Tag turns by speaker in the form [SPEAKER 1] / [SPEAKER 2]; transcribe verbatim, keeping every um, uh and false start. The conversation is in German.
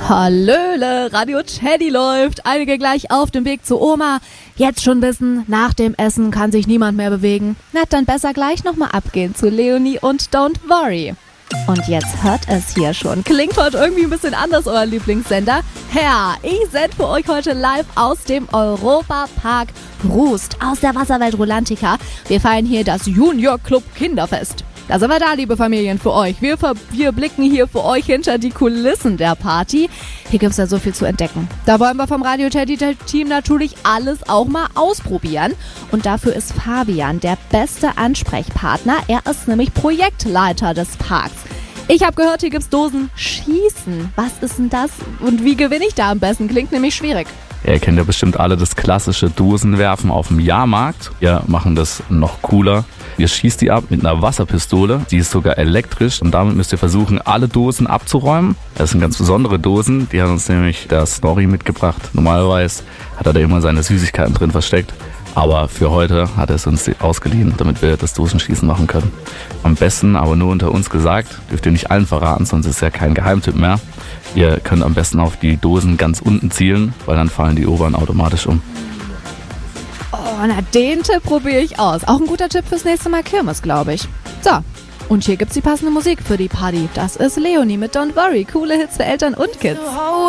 [SPEAKER 1] Hallöle, Radio Teddy läuft. Einige gleich auf dem Weg zu Oma. Jetzt schon wissen, nach dem Essen kann sich niemand mehr bewegen. Na, dann besser gleich nochmal abgehen zu Leonie und Don't Worry. Und jetzt hört es hier schon. Klingt heute irgendwie ein bisschen anders, euer Lieblingssender. Ja, ich sende für euch heute live aus dem Europapark Rust, aus der Wasserwelt Rolantica. Wir feiern hier das Junior Club Kinderfest. Da sind wir da, liebe Familien, für euch. Wir, ver- wir blicken hier für euch hinter die Kulissen der Party. Hier gibt's ja so viel zu entdecken. Da wollen wir vom Radio Teddy Team natürlich alles auch mal ausprobieren. Und dafür ist Fabian der beste Ansprechpartner. Er ist nämlich Projektleiter des Parks. Ich habe gehört, hier gibt's Dosen Schießen. Was ist denn das und wie gewinne ich da am besten? Klingt nämlich schwierig.
[SPEAKER 2] Ja, ihr kennt ja bestimmt alle das klassische Dosenwerfen auf dem Jahrmarkt. Wir machen das noch cooler. Ihr schießt die ab mit einer Wasserpistole. Die ist sogar elektrisch und damit müsst ihr versuchen, alle Dosen abzuräumen. Das sind ganz besondere Dosen. Die hat uns nämlich der Snorri mitgebracht. Normalerweise hat er da immer seine Süßigkeiten drin versteckt. Aber für heute hat er es uns ausgeliehen, damit wir das Dosenschießen machen können. Am besten, aber nur unter uns gesagt, dürft ihr nicht allen verraten, sonst ist ja kein Geheimtipp mehr. Ihr könnt am besten auf die Dosen ganz unten zielen, weil dann fallen die oberen automatisch um.
[SPEAKER 1] Oh, na den Tipp probiere ich aus. Auch ein guter Tipp fürs nächste Mal Kirmes, glaube ich. So, und hier gibt's die passende Musik für die Party. Das ist Leonie mit Don't Worry. Coole Hits für Eltern und Kids.